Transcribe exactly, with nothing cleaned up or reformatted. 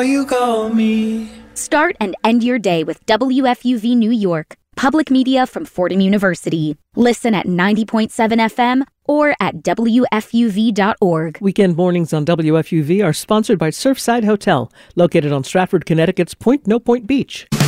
You call me. Start and end your day with W F U V New York, public media from Fordham University. Listen at ninety point seven F M or at W F U V dot org. Weekend mornings on W F U V are sponsored by Surfside Hotel, located on Stratford, Connecticut's Point No Point Beach.